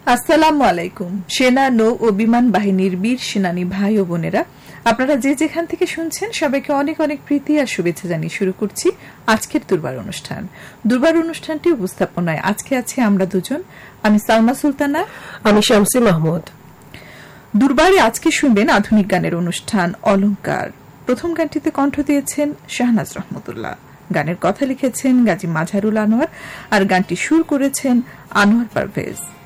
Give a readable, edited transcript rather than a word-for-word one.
আসসালামু আলাইকুম। সেনা, নৌ ও বিমান বাহিনীর বীর সেনানী ভাই ও বোনেরা, আপনারা যে যেখান থেকে শুনছেন সবাইকে অনেক অনেক প্রীতি আর শুভেচ্ছা জানিয়ে শুরু করছি আজকের দুর্বার অনুষ্ঠান। দুর্বার অনুষ্ঠানটি উপস্থাপনায় আজকে আছে আমরা দুজন, আমি সালমা সুলতানা, আমি শামসী মাহমুদ। দুর্বারে আজকে শুনবেন আধুনিক গানের অনুষ্ঠান অলংকার। প্রথম গানটিতে কণ্ঠ দিয়েছেন শাহনাজ রহমতুল্লাহ, গানের কথা লিখেছেন গাজী মাজহারুল আনোয়ার আর গানটি সুর করেছেন আনোয়ার পারভেজ।